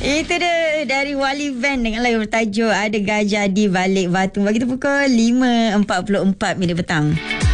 Itu dia dari Wali Band dengan lagu bertajuk Ada Gajah di Balik Batu. Bagi tu pukul 5.44 minit petang.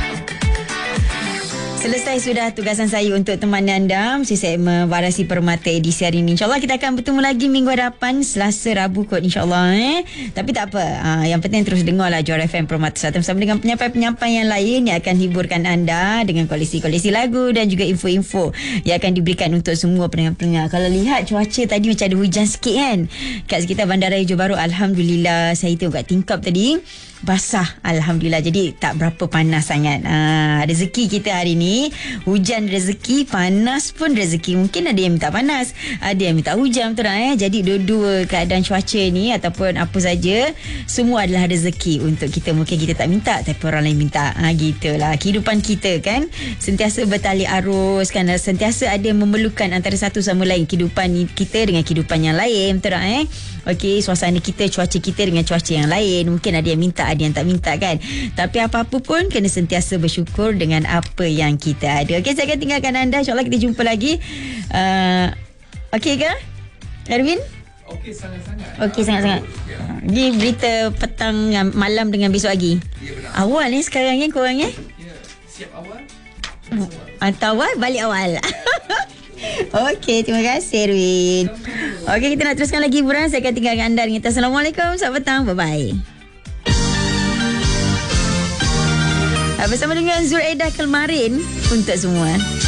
Selesai sudah tugasan saya untuk temani anda mesti segmen Warasi Permata edisi hari ini. InsyaAllah kita akan bertemu lagi minggu hadapan, Selasa, Rabu kot insyaAllah. Tapi tak apa. Yang penting terus dengarlah Johor FM Permata 1 bersama dengan penyampai-penyampai yang lain yang akan hiburkan anda dengan koleksi-koleksi lagu dan juga info-info yang akan diberikan untuk semua pendengar-pendengar. Kalau lihat cuaca tadi macam ada hujan sikit kan kat sekitar Bandaraya Johor Bahru. Alhamdulillah, saya tengok kat tingkap tadi basah, Alhamdulillah. Jadi tak berapa panas sangat. Rezeki kita hari ni, hujan rezeki, panas pun rezeki. Mungkin ada yang minta panas, ada yang minta hujan, betul tak? Jadi dua-dua keadaan cuaca ni ataupun apa saja, semua adalah rezeki untuk kita. Mungkin kita tak minta tapi orang lain minta. Gitulah kehidupan kita kan, sentiasa bertali arus kan, sentiasa ada yang memerlukan antara satu sama lain, kehidupan kita dengan kehidupan yang lain, betul tak? Okey, suasana kita, cuaca kita dengan cuaca yang lain. Mungkin ada yang minta, ada yang tak minta kan. Tapi apa-apa pun kena sentiasa bersyukur dengan apa yang kita ada. Okey, saya akan tinggalkan anda. InsyaAllah kita jumpa lagi. Okey ke, Erwin? Okey, sangat-sangat. Okey, sangat-sangat. Ni berita petang malam dengan besok pagi. Ya, benar. Awal ni sekarang ni korang ni? Ya, siap awal. Atau awal, balik awal. Okey, terima kasih Erwin. Okey, kita nak teruskan lagi hiburan. Saya akan tinggalkan anda dengan Assalamualaikum, selamat petang, bye-bye. Bersama dengan Zuraida Kelmarin untuk semua.